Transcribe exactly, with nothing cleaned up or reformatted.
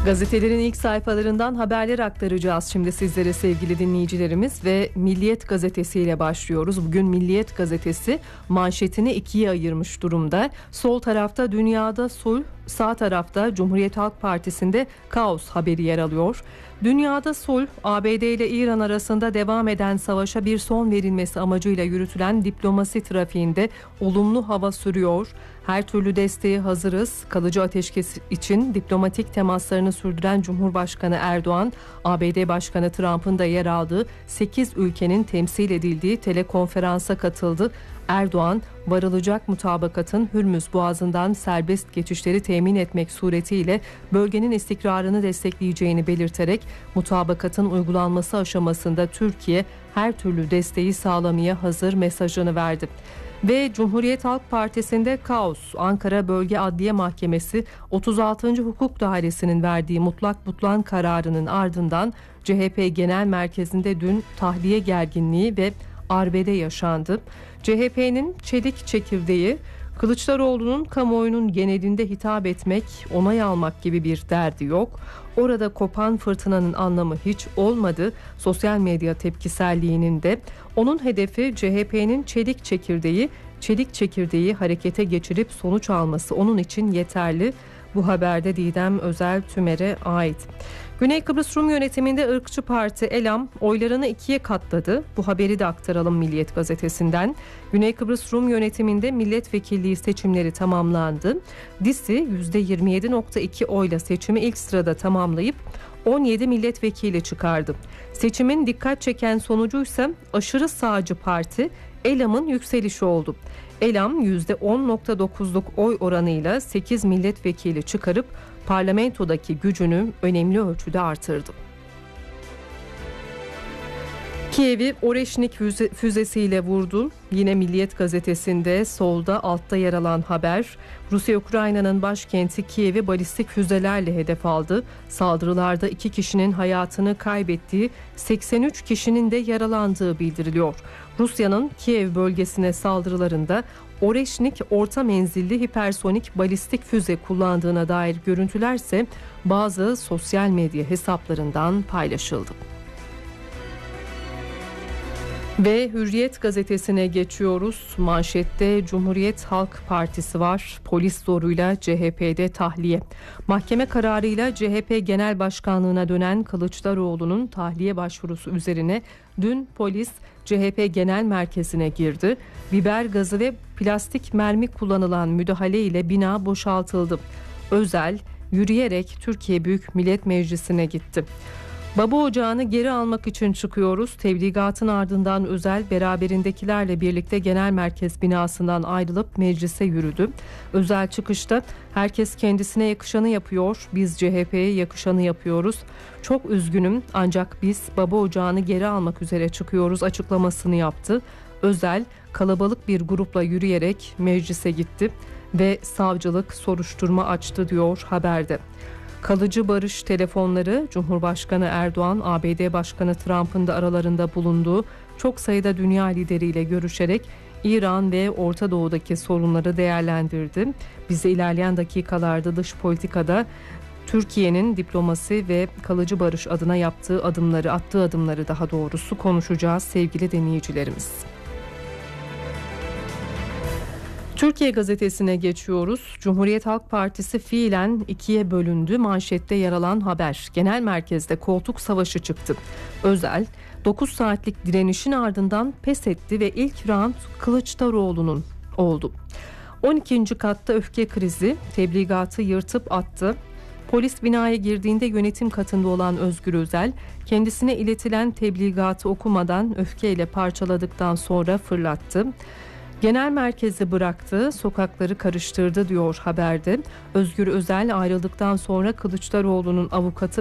Gazetelerin ilk sayfalarından haberler aktaracağız şimdi sizlere sevgili dinleyicilerimiz ve Milliyet gazetesiyle başlıyoruz. Bugün Milliyet gazetesi manşetini ikiye ayırmış durumda. Sol tarafta dünyada sulh, sağ tarafta Cumhuriyet Halk Partisi'nde kaos haberi yer alıyor. Dünyada sulh, A B D ile İran arasında devam eden savaşa bir son verilmesi amacıyla yürütülen diplomasi trafiğinde olumlu hava sürüyor. Her türlü desteğe hazırız. Kalıcı ateşkes için diplomatik temaslarını sürdüren Cumhurbaşkanı Erdoğan, A B D Başkanı Trump'ın da yer aldığı sekiz ülkenin temsil edildiği telekonferansa katıldı. Erdoğan, varılacak mutabakatın Hürmüz Boğazı'ndan serbest geçişleri temin etmek suretiyle bölgenin istikrarını destekleyeceğini belirterek mutabakatın uygulanması aşamasında Türkiye her türlü desteği sağlamaya hazır mesajını verdi. Ve Cumhuriyet Halk Partisi'nde kaos. Ankara Bölge Adliye Mahkemesi otuz altıncı Hukuk Dairesi'nin verdiği mutlak butlan kararının ardından C H P Genel Merkezi'nde dün tahliye gerginliği ve arbede yaşandı. C H P'nin çelik çekirdeği, Kılıçdaroğlu'nun kamuoyunun genelinde hitap etmek, onay almak gibi bir derdi yok. Orada kopan fırtınanın anlamı hiç olmadı. Sosyal medya tepkiselliğinin de onun hedefi C H P'nin çelik çekirdeği, çelik çekirdeği harekete geçirip sonuç alması onun için yeterli. Bu haberde Didem Özel Tümer'e ait. Güney Kıbrıs Rum yönetiminde ırkçı parti ELAM oylarını ikiye katladı. Bu haberi de aktaralım Milliyet gazetesinden. Güney Kıbrıs Rum yönetiminde milletvekilliği seçimleri tamamlandı. DİSİ yüzde yirmi yedi virgül iki oyla seçimi ilk sırada tamamlayıp on yedi milletvekili çıkardı. Seçimin dikkat çeken sonucuysa aşırı sağcı parti ELAM'ın yükselişi oldu. ELAM yüzde on virgül dokuzluk oy oranıyla sekiz milletvekili çıkarıp parlamentodaki gücünü önemli ölçüde artırdı. Kiev'i Oreşnik füzesiyle vurdu. Yine Milliyet gazetesinde solda altta yer alan haber, Rusya Ukrayna'nın başkenti Kiev'i balistik füzelerle hedef aldı. Saldırılarda iki kişinin hayatını kaybettiği, seksen üç kişinin de yaralandığı bildiriliyor. Rusya'nın Kiev bölgesine saldırılarında Oreşnik orta menzilli hipersonik balistik füze kullandığına dair görüntülerse bazı sosyal medya hesaplarından paylaşıldı. Ve Hürriyet gazetesine geçiyoruz. Manşette Cumhuriyet Halk Partisi var. Polis zoruyla C H P'de tahliye. Mahkeme kararıyla C H P Genel Başkanlığına dönen Kılıçdaroğlu'nun tahliye başvurusu üzerine dün polis C H P Genel Merkezi'ne girdi. Biber gazı ve plastik mermi kullanılan müdahale ile bina boşaltıldı. Özel yürüyerek Türkiye Büyük Millet Meclisi'ne gitti. Baba ocağını geri almak için çıkıyoruz. Tebligatın ardından Özel beraberindekilerle birlikte genel merkez binasından ayrılıp meclise yürüdü. Özel çıkışta herkes kendisine yakışanı yapıyor. Biz C H P'ye yakışanı yapıyoruz. Çok üzgünüm ancak biz baba ocağını geri almak üzere çıkıyoruz açıklamasını yaptı. Özel kalabalık bir grupla yürüyerek meclise gitti ve savcılık soruşturma açtı diyor haberde. Kalıcı barış telefonları Cumhurbaşkanı Erdoğan, A B D Başkanı Trump'ın da aralarında bulunduğu çok sayıda dünya lideriyle görüşerek İran ve Orta Doğu'daki sorunları değerlendirdi. Bize ilerleyen dakikalarda dış politikada Türkiye'nin diplomasi ve kalıcı barış adına yaptığı adımları, attığı adımları daha doğrusu konuşacağız sevgili dinleyicilerimiz. Türkiye gazetesine geçiyoruz. Cumhuriyet Halk Partisi fiilen ikiye bölündü. Manşette yer alan haber. Genel merkezde koltuk savaşı çıktı. Özel dokuz saatlik direnişin ardından pes etti ve ilk round Kılıçdaroğlu'nun oldu. on ikinci katta öfke krizi, tebligatı yırtıp attı. Polis binaya girdiğinde yönetim katında olan Özgür Özel kendisine iletilen tebligatı okumadan öfkeyle parçaladıktan sonra fırlattı. Genel merkezi bıraktı, sokakları karıştırdı diyor haberde. Özgür Özel ayrıldıktan sonra Kılıçdaroğlu'nun avukatı